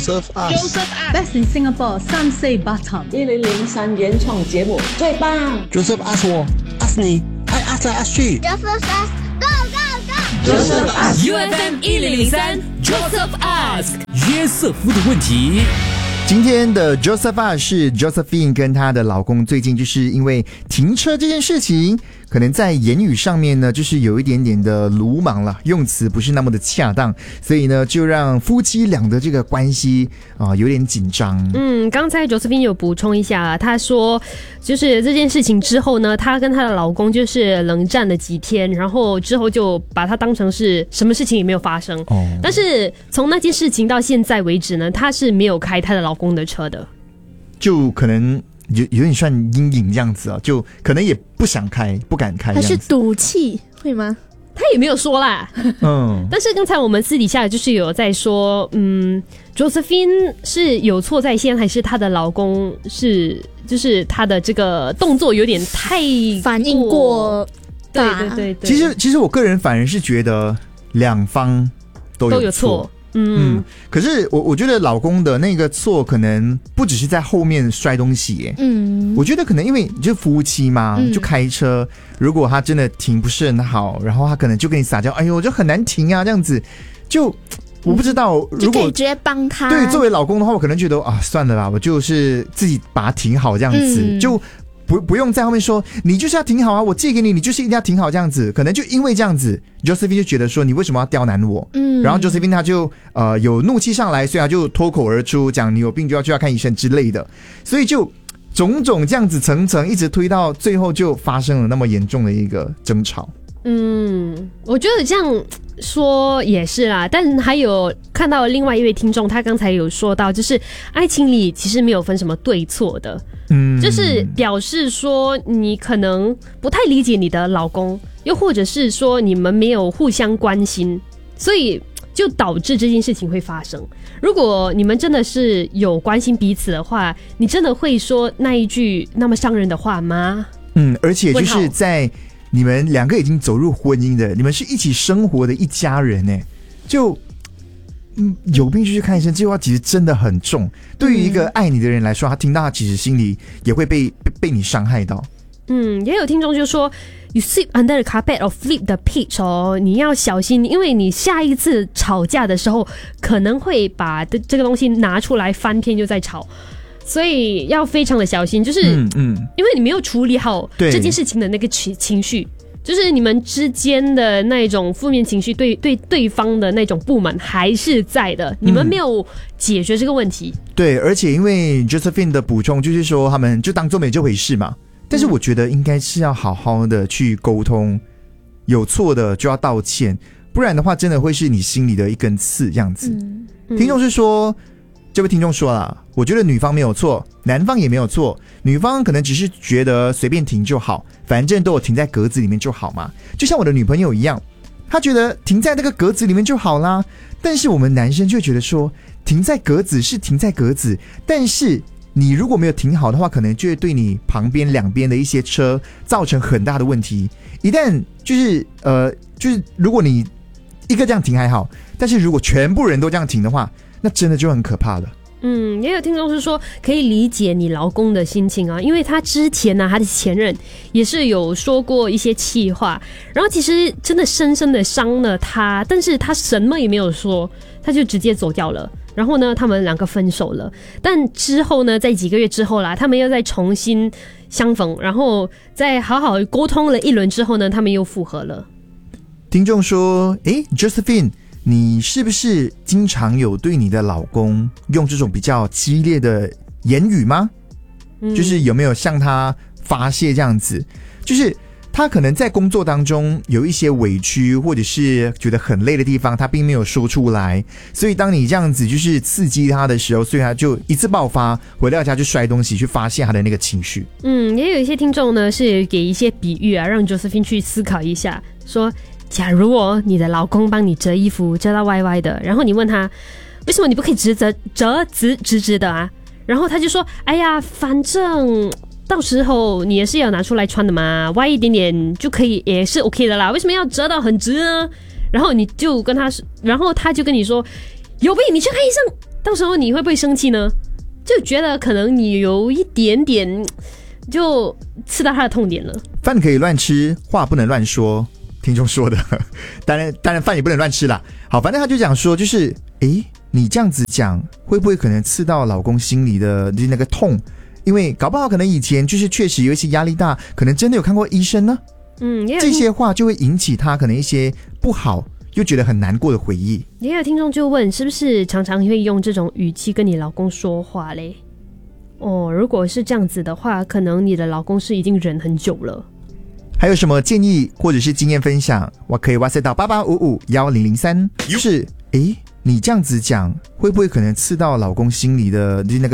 Joseph Best in Singapore Sunset Batam 1003原创节目最棒。 Joseph ask 我 ask 你，爱 ask 来 ask 去。 Joseph ask go go go Joseph ask UFM 1003 Joseph Ask 约瑟夫的问题。 今天的 Joseph 是 Josephine 跟她的老公最近就是因为停车这件事情，可能在言语上面呢就是有一点点的鲁莽了，用词不是那么的恰当，所以呢就让夫妻俩的这个关系有点紧张。 刚才 Josephine 有补充一下，她说就是这件事情之后呢，她跟她的老公就是冷战了几天，然后之后就把它当成是什么事情也没有发生。但是从那件事情到现在为止呢，她是没有开她的老公的车的， 就可能有点算阴影这样子啊，就可能也不想开，不敢开这样子， 还是赌气会吗？ 他也没有说啦。但是刚才我们私底下就是有在说Josephine 是有错在先，还是她的老公是就是他的这个动作有点太反应过大。 对， 其实我个人反而是觉得两方都有错。可是我觉得老公的那个错可能不只是在后面摔东西耶。我觉得可能因为就夫妻嘛，就开车，如果他真的停不是很好，然后他可能就跟你撒娇，哎呦就很难停啊这样子，就我不知道，如果就可以直接帮他。 对，作为老公的话，我可能觉得算了吧，我就是自己把它停好这样子，就不用在后面说你就是要停好啊，我借给你，你就是一定要停好这样子。可能就因为这样子 Josephine 就觉得说你为什么要刁难我，然后 Josephine 他就有怒气上来，所以他就脱口而出讲你有病就要看医生之类的，所以就种种这样子层层一直推到最后就发生了那么严重的一个争吵。 我觉得这样说也是啦，但还有看到另外一位听众，他刚才有说到，就是爱情里其实没有分什么对错的，就是表示说你可能不太理解你的老公，又或者是说你们没有互相关心，所以就导致这件事情会发生。如果你们真的是有关心彼此的话，你真的会说那一句那么伤人的话吗？ 而且就是在你们两个已经走入婚姻的，你们是一起生活的一家人耶，就有病就去看医生，这句话其实真的很重。对于一个爱你的人来说，他听到他其实心里也会被你伤害到。 也有听众就说 You sweep under the carpet or flip the page 你要小心，因为你下一次吵架的时候可能会把这个东西拿出来翻篇又再吵，所以要非常的小心，就是因为你没有处理好这件事情的那个情绪，就是你们之间的那种负面情绪，对方的那种不满还是在的，你们没有解决这个问题。 对，而且因为 Josephine 的补充就是说他们就当做没这回事嘛，但是我觉得应该是要好好的去沟通，有错的就要道歉，不然的话真的会是你心里的一根刺这样子。听众是说，这位听众说了，我觉得女方没有错，男方也没有错，女方可能只是觉得随便停就好，反正都有停在格子里面就好嘛，就像我的女朋友一样，她觉得停在那个格子里面就好啦，但是我们男生就会觉得说停在格子是停在格子，但是你如果没有停好的话，可能就会对你旁边两边的一些车造成很大的问题。一旦就是如果你一个这样停还好，但是如果全部人都这样停的话，那真的就很可怕了。 也有听众是说可以理解你老公的心情啊，因为他之前呢，他的前任也是有说过一些气话，然后其实真的深深的伤了他，但是他什么也没有说，他就直接走掉了。然后呢，他们两个分手了，但之后呢，在几个月之后啦，他们又再重新相逢，然后在好好沟通了一轮之后呢，他们又复合了。 听众说，Josephine， 你是不是经常有对你的老公用这种比较激烈的言语吗？就是有没有向他发泄这样子？就是他可能在工作当中有一些委屈，或者是觉得很累的地方，他并没有说出来，所以当你这样子就是刺激他的时候，所以他就一次爆发，回到家就摔东西，去发泄他的那个情绪。 也有一些听众呢是给一些比喻啊，让 Josephine 去思考一下，说假如你的老公帮你折衣服折到歪歪的，然后你问他为什么你不可以直直的啊，然后他就说哎呀反正到时候你也是要拿出来穿的嘛，歪一点点就可以也是 OK 的啦，为什么要折到很直呢？然后你就跟他，然后他就跟你说有病你去看医生， 到时候你会不会生气呢？就觉得可能你有一点点就吃到他的痛点了。 饭可以乱吃，话不能乱说，听众说的。当然饭也不能乱吃啦。好，反正他就讲说，就是你这样子讲，会不会可能刺到老公心里的那个痛？因为搞不好可能以前就是确实有一些压力大，可能真的有看过医生呢。这些话就会引起他可能一些不好又觉得很难过的回忆。 也有听众就问，是不是常常会用这种语气跟你老公说话嘞？如果是这样子的话，可能你的老公是已经忍很久了。 还有什么建议或者是经验分享，我可以哇塞到88551003。就是你这样子讲，会不会可能刺到老公心里的那个